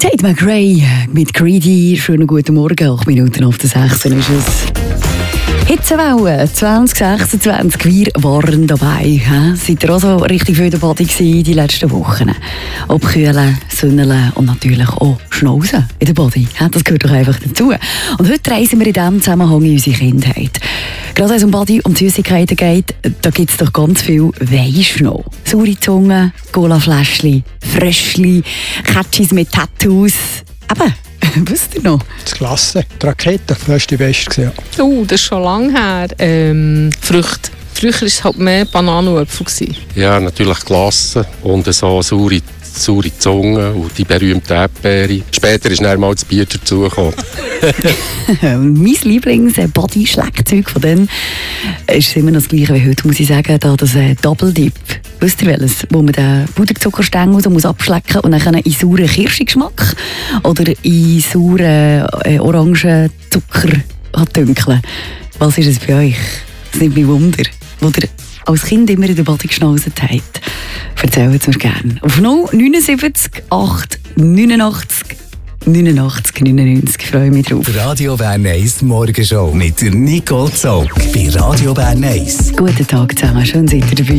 Tate McRae mit Greedy. Schönen guten Morgen, 8 Minuten auf der 16 ist es. Hitzewelle 2026, wir waren dabei. Seid ihr auch so richtig für den Body gewesen die letzten Wochen? Abkühlen, Sünneln und natürlich auch Schnauzen in der Body. Das gehört doch einfach dazu. Und heute reisen wir in diesem Zusammenhang in unsere Kindheit. Gerade wenn es um Body und Süßigkeiten geht, da gibt es doch ganz viel «Weisst noch?» Saure Zunge, Colafläschchen, Fröschli, Kätschis mit Tattoos. Eben. Wisst ihr noch? Das Klasse. Die Rakete, das war die beste. Das ist schon lange her. Früchte. Früher war es halt mehr Bananenäpfel. Ja, natürlich Glasse und so saure Zunge und die berühmte Erdbeere. Später ist dann mal das Bier dazugekommen. Mein Lieblings-Body-Schleckzeug von denen ist immer noch das gleiche wie heute, muss ich sagen, da das Double Dip. Wisst ihr welches? Wo man den Puderzuckerstängel so abschlecken muss und dann in sauren Kirschgeschmack oder in sauren Orangenzucker dünkeln. Was ist es bei euch? Das nimmt mich Wunder. Wo ihr als Kind immer in der Body geschnauzt habt. Erzählt es mir gerne. Auf 079 8 89 89 99. Freue mich drauf. Radio Bern 1 Morgenshow mit der Nicole Zog bei Radio Bern 1. Guten Tag zusammen, schön seid ihr dabei.